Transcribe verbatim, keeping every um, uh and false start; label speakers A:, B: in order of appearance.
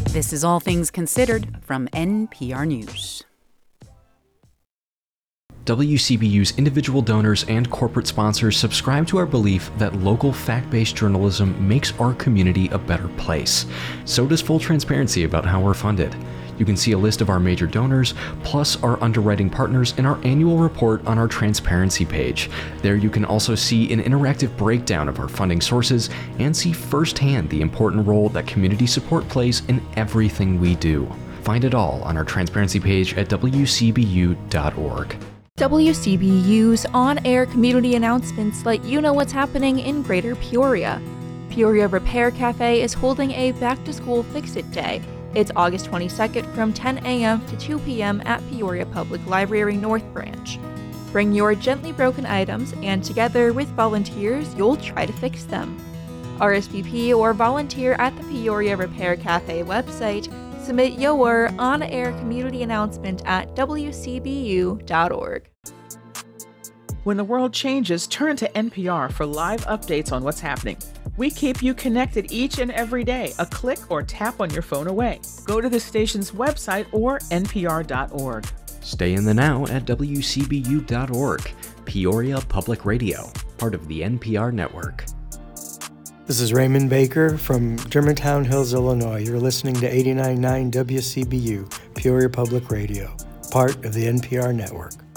A: This is All Things Considered from N P R News.
B: W C B U's individual donors and corporate sponsors subscribe to our belief that local fact-based journalism makes our community a better place. So does full transparency about how we're funded. You can see a list of our major donors, plus our underwriting partners in our annual report on our transparency page. There you can also see an interactive breakdown of our funding sources and see firsthand the important role that community support plays in everything we do. Find it all on our transparency page at w c b u dot org.
C: W C B U's on-air community announcements let you know what's happening in Greater Peoria. Peoria Repair Cafe is holding a back-to-school Fix-It Day. It's August twenty-second from ten a.m. to two p.m. at Peoria Public Library North Branch. Bring your gently broken items, and together with volunteers, you'll try to fix them. R S V P or volunteer at the Peoria Repair Cafe website. Submit your on-air community announcement at w c b u dot org.
D: When the world changes, turn to N P R for live updates on what's happening. We keep you connected each and every day, a click or tap on your phone away. Go to the station's website or n p r dot org.
B: Stay in the now at w c b u dot org. Peoria Public Radio, part of the N P R network.
E: This is Raymond Baker from Germantown Hills, Illinois. You're listening to eighty-nine point nine W C B U, Peoria Public Radio, part of the N P R network.